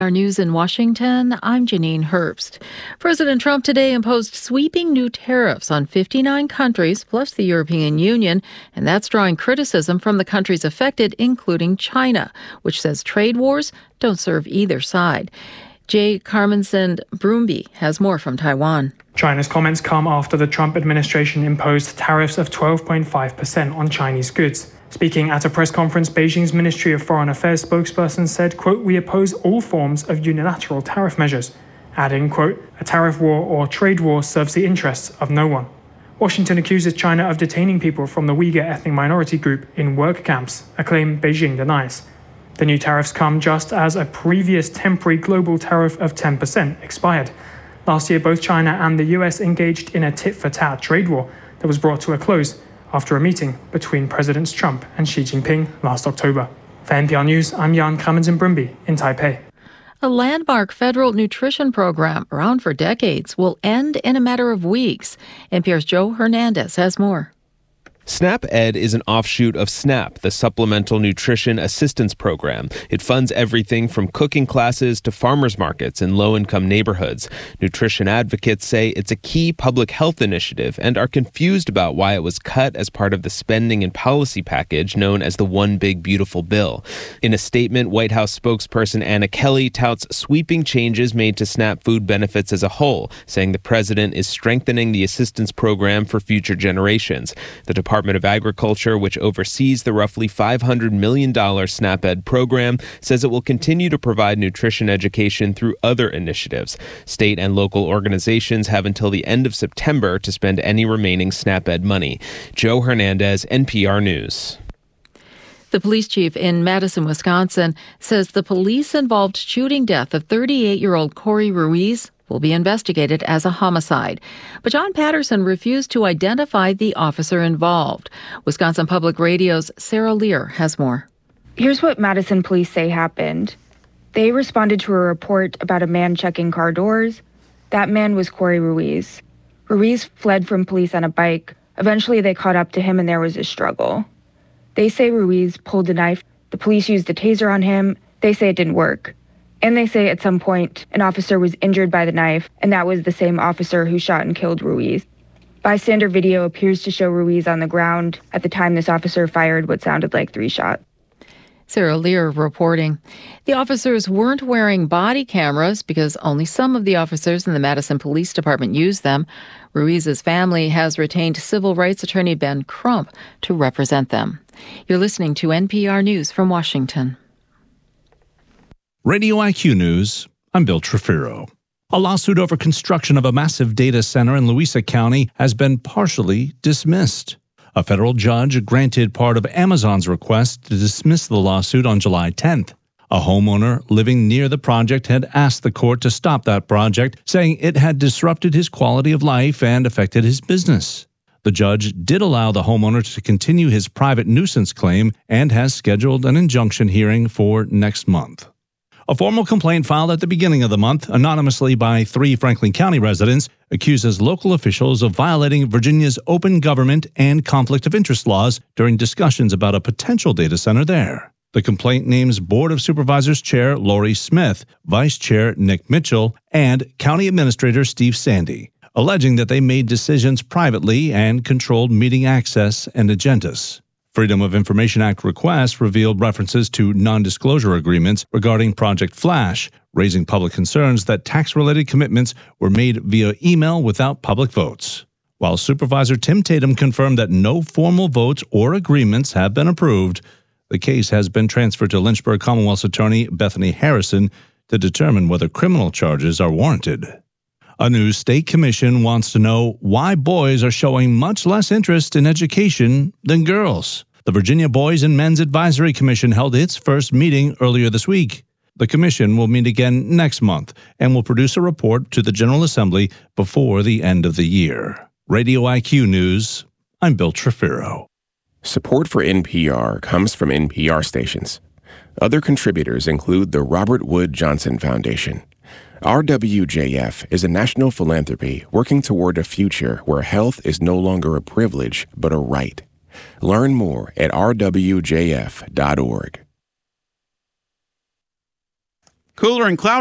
Our news in Washington, I'm Janine Herbst. President Trump today imposed sweeping new tariffs on 59 countries, plus the European Union, and that's drawing criticism from the countries affected, including China, which says trade wars don't serve either side. Jay Carmensen-Brumby has more from Taiwan. China's comments come after the Trump administration imposed tariffs of 12.5% on Chinese goods. Speaking at a press conference, Beijing's Ministry of Foreign Affairs spokesperson said, quote, "We oppose all forms of unilateral tariff measures," adding, quote, "A tariff war or trade war serves the interests of no one." Washington accuses China of detaining people from the Uyghur ethnic minority group in work camps, a claim Beijing denies. The new tariffs come just as a previous temporary global tariff of 10% expired. Last year, both China and the US engaged in a tit-for-tat trade war that was brought to a close after a meeting between Presidents Trump and Xi Jinping last October. For NPR News, I'm Jan Carmensen-Brumby in Taipei. A landmark federal nutrition program around for decades will end in a matter of weeks. NPR's Joe Hernandez has more. SNAP-Ed is an offshoot of SNAP, the Supplemental Nutrition Assistance Program. It funds everything from cooking classes to farmers markets in low-income neighborhoods. Nutrition advocates say it's a key public health initiative and are confused about why it was cut as part of the spending and policy package known as the One Big Beautiful Bill. In a statement, White House spokesperson Anna Kelly touts sweeping changes made to SNAP food benefits as a whole, saying the president is strengthening the assistance program for future generations. The Department of Agriculture, which oversees the roughly $500 million SNAP-Ed program, says it will continue to provide nutrition education through other initiatives. State and local organizations have until the end of September to spend any remaining SNAP-Ed money. Joe Hernandez, NPR News. The police chief in Madison, Wisconsin, says the police-involved shooting death of 38-year-old Corey Ruiz will be investigated as a homicide. But John Patterson refused to identify the officer involved. Wisconsin Public Radio's Sarah Lear has more. Here's what Madison police say happened. They responded to a report about a man checking car doors. That man was Corey Ruiz. Ruiz fled from police on a bike. Eventually, they caught up to him and there was a struggle. They say Ruiz pulled a knife. The police used a taser on him. They say it didn't work. And they say at some point, an officer was injured by the knife, and that was the same officer who shot and killed Ruiz. Bystander video appears to show Ruiz on the ground at the time this officer fired what sounded like 3 shots. Sarah Lear reporting. The officers weren't wearing body cameras because only some of the officers in the Madison Police Department use them. Ruiz's family has retained civil rights attorney Ben Crump to represent them. You're listening to NPR News from Washington. Radio IQ News, I'm Bill Trefiro. A lawsuit over construction of a massive data center in Louisa County has been partially dismissed. A federal judge granted part of Amazon's request to dismiss the lawsuit on July 10th. A homeowner living near the project had asked the court to stop that project, saying it had disrupted his quality of life and affected his business. The judge did allow the homeowner to continue his private nuisance claim and has scheduled an injunction hearing for next month. A formal complaint filed at the beginning of the month, anonymously by 3 Franklin County residents, accuses local officials of violating Virginia's open government and conflict of interest laws during discussions about a potential data center there. The complaint names Board of Supervisors Chair Lori Smith, Vice Chair Nick Mitchell, and County Administrator Steve Sandy, alleging that they made decisions privately and controlled meeting access and agendas. Freedom of Information Act requests revealed references to non-disclosure agreements regarding Project Flash, raising public concerns that tax-related commitments were made via email without public votes. While Supervisor Tim Tatum confirmed that no formal votes or agreements have been approved, the case has been transferred to Lynchburg Commonwealth's attorney Bethany Harrison to determine whether criminal charges are warranted. A new state commission wants to know why boys are showing much less interest in education than girls. The Virginia Boys and Men's Advisory Commission held its first meeting earlier this week. The commission will meet again next month and will produce a report to the General Assembly before the end of the year. Radio IQ News, I'm Bill Trefiro. Support for NPR comes from NPR stations. Other contributors include the Robert Wood Johnson Foundation. RWJF is a national philanthropy working toward a future where health is no longer a privilege, but a right. Learn more at rwjf.org. Cooler and cloudy